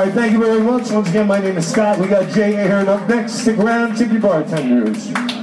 right, thank you very much. Once again, my name is Scott. We got Jay Ahern up next. Stick around, tip your bartenders.